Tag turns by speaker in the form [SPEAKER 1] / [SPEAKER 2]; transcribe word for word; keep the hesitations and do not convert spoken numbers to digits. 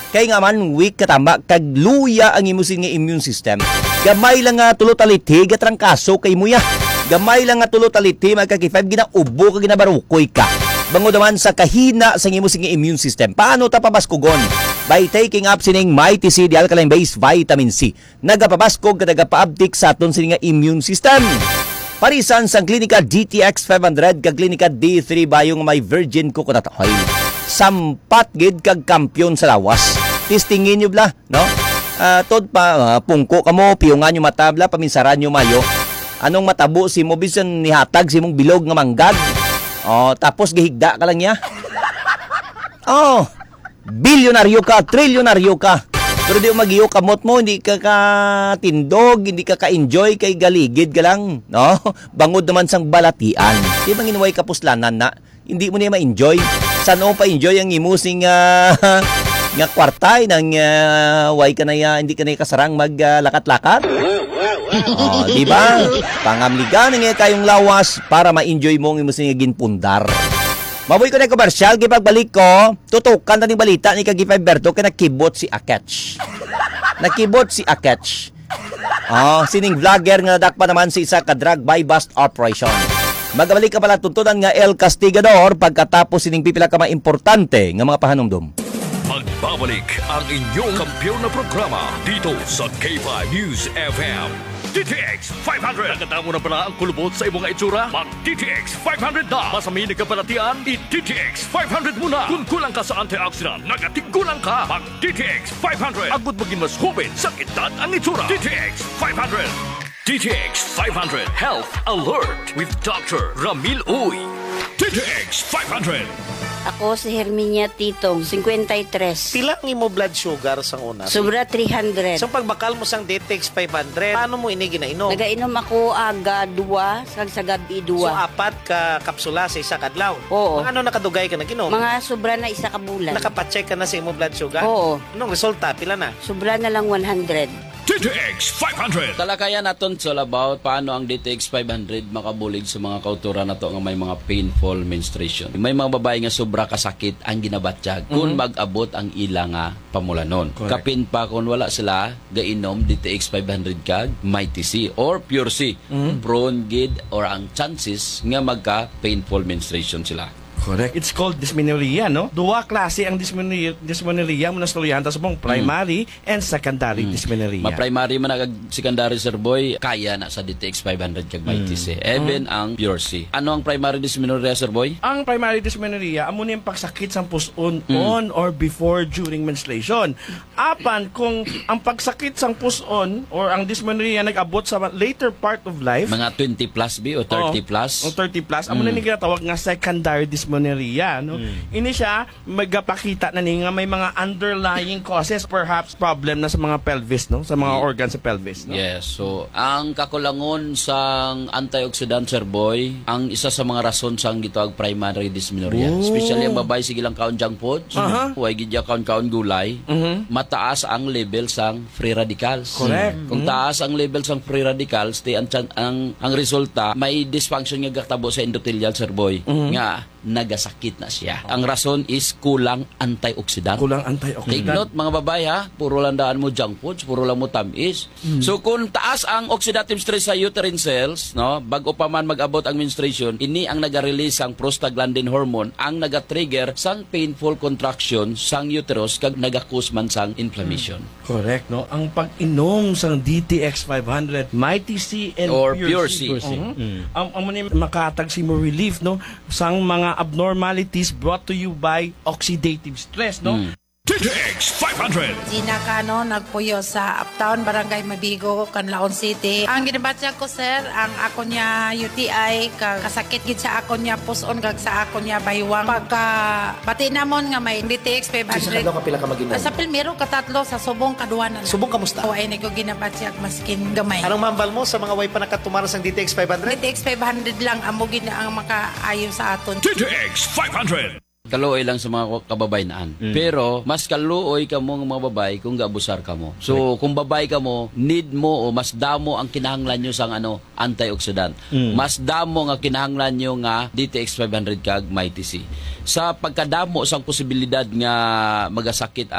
[SPEAKER 1] Kay nga man weak katama kag luya ang imusin nga immune system. Gamay lang nga tulo taliti gatrangkaso kay muya. Gamay lang nga tulo taliti magka-five ginaubo ka ginabarukoy ka. Bango naman sa kahina sa imusin nga immune system. Paano ta pabaskugon? By taking up sining Mighty C, the alkaline-based vitamin C. Nagapabaskog ka nagapaabdik sa aton sining nga immune system. Parisan sang klinika D T X five hundred kag klinika D three bayong may virgin coconut oil. Sampat gid kag kampyon sa lawas. Testingin nyo bla, no? Uh, tod pa, uh, pungko ka mo, piyungan nyo matabla, paminsaran nyo mayo. Anong matabo si mo, bisan nihatag si mong bilog nga manggag. Oh, tapos gihigda ka lang niya. Oh, bilyonaryo ka, trilyonaryo ka. Pero di magiyo kamot mo, hindi ka ka-tindog, hindi ka ka-enjoy, kay galigid ka lang, no? Bangod naman sang balatian. Di bang inuway kapuslanan na, hindi mo niya ma-enjoy. Saan mo pa-enjoy ang imusing uh, nga kwartay ng uh, way ka na ya, hindi ka na kasarang maglakat-lakat? Uh, oh, di ba? Pangamligan nga kayong lawas para ma-enjoy mo ang imusing ginpundar. Maboy ko na komersyal, gipagbalik ko, tutukan na ng balita ni Kagipay Berto kaya nakibot si Aketch. Nakibot si Aketch. Oh, sining vlogger nga nadakpa naman si isa ka drug buy bust operation. Magabalik ka pala tuntunan nga El Castigador pagkatapos sining pipila ka mga importante nga mga pahanumdum.
[SPEAKER 2] Magbabalik ang inyong kampyon na programa dito sa K five News F M. D T X five hundred. Nakatamo na pala ang kulubot sa imong itsura? Mag-D T X five hundred na. Masamin ka palatian? I-D T X five hundred muna. Kung kulang ka sa antioxidant, nagatigulang ka. Mag-D T X five hundred. Agud maging mas hubin sa kitat ang itsura. D T X five hundred. D T X five hundred Health Alert with Doctor Ramil Uy. D T X five hundred.
[SPEAKER 3] Ako si Herminia Titong, fifty-three.
[SPEAKER 4] Pila ang imo blood sugar sang una?
[SPEAKER 3] Sobra three hundred.
[SPEAKER 4] So pagbakal mo sang D T X five hundred, paano mo ini ginainom?
[SPEAKER 3] Nagainom ako aga dua, sag sa gabi
[SPEAKER 4] So
[SPEAKER 3] dua.
[SPEAKER 4] apat ka kapsula sa isa kadlaw?
[SPEAKER 3] Oo.
[SPEAKER 4] Mga ano nakadugay ka naginom?
[SPEAKER 3] Mga sobra na isa ka bulan.
[SPEAKER 4] Nakapacheck ka na sa imo blood sugar?
[SPEAKER 3] Oo.
[SPEAKER 4] Anong resulta? Pila na?
[SPEAKER 3] Sobra na lang one hundred.
[SPEAKER 2] D T X five hundred.
[SPEAKER 5] Talakayan naton so about paano ang D T X five hundred makabulig sa mga kauturan nato nga may mga painful menstruation. May mga babae nga sobra kasakit ang ginabatyag mm-hmm. kung mag-abot ang ila nga pamulanon. Correct. Kapin pa kung wala sila gainom D T X five hundred kag Mighty C or Pure C. Mm-hmm. Prone gid or ang chances nga magka painful menstruation sila.
[SPEAKER 6] Correct. It's called dysmenorrhea, no? Duwa klase ang dysmenorrhea, dysmenorrhea mo na storyan tas mong primary mm. and secondary mm. dysmenorrhea.
[SPEAKER 5] Ma-primary man agad secondary sir boy, kaya na sa D T X five hundred kag Mighty C. Mm. Even mm. ang Pure C. Ano ang primary dysmenorrhea sir boy?
[SPEAKER 6] Ang primary dysmenorrhea amo ni pagsakit sa puson mm. on or before during menstruation. Apan kung ang pagsakit sa puson or ang dysmenorrhea nag-abot sa later part of life,
[SPEAKER 5] mga twenty plus B o thirty
[SPEAKER 6] oh,
[SPEAKER 5] plus.
[SPEAKER 6] O thirty plus, amo mm. na ni ginatawag nga secondary dysmenorrhea. Dysmenorrhea, no? Mm. Ini siya magapakita na ni nga may mga underlying causes, perhaps problem na sa mga pelvis, no? Sa mga yeah. organs sa pelvis, no?
[SPEAKER 5] Yes. So, ang kakulangon sang antioxidant sir boy, ang isa sa mga rason sang gitawag primary dysmenorrhea. Oh. Especially ang babae sige lang kaon junk food, uh-huh. huwag gidya kaon-kaon gulay, uh-huh. mataas ang level sang free radicals.
[SPEAKER 6] Correct.
[SPEAKER 5] Hmm. Kung taas ang level sang free radicals, di ang, ang, ang resulta, may dysfunction nga gatabo sa endothelial sir boy. Uh-huh. Nga, nagasakit na siya. Ang rason is kulang antioxidant.
[SPEAKER 6] Kulang antioxidant.
[SPEAKER 5] Take note mga babae ha, puro lang daan mo junk foods, puro lang mo tamis. Mm. So kung taas ang oxidative stress sa uterine cells, no, bago pa man mag-abot ang menstruation, ini ang naga-release ang prostaglandin hormone, ang naga-trigger sang painful contraction sang uterus kag naga-cause man sang inflammation.
[SPEAKER 6] Mm. Correct, no? Ang pag-inom sang D T X five hundred, Mighty C and
[SPEAKER 5] or
[SPEAKER 6] Pure,
[SPEAKER 5] Pure C.
[SPEAKER 6] C. Uh-huh. Mm. Ang ang makatag si mo relief, no, sang mga abnormalities brought to you by oxidative stress, no? Mm.
[SPEAKER 2] D T X five hundred.
[SPEAKER 7] Gina Cano, nagpuyo sa Uptown, Barangay Mabigo, Canlaon City. Ang ginabatya ko, sir, ang ako niya U T I, kag kasakit gid sa ako niya puson, kag sa ako niya baywang. Pagka bati namon nga may D T X five hundred.
[SPEAKER 4] Sa kadlaw ka pila ka maginom?
[SPEAKER 7] Sa Pilmero, katatlo, sa Subong, kaduanan.
[SPEAKER 4] Subong kamusta?
[SPEAKER 7] O, ay ko ginabatya maskin gamay.
[SPEAKER 4] Anong mambal mo sa mga way pa nakatumaras ng D T X five hundred?
[SPEAKER 7] D T X five hundred lang, amo gina ang makaayo sa aton.
[SPEAKER 2] D T X five hundred.
[SPEAKER 5] Kaluoy lang sa mga kababaynaan. Mm. Pero, mas kaluoy ka mo ng mga babay kung gaabusar ka mo. So, right. Kung babay ka mo, need mo o mas damo ang kinahanglan nyo sa ano, antioxidant. Mm. Mas damo nga kinahanglan nyo nga D T X five hundred kag Mighty C. Sa pagkadamo sa posibilidad nga magasakit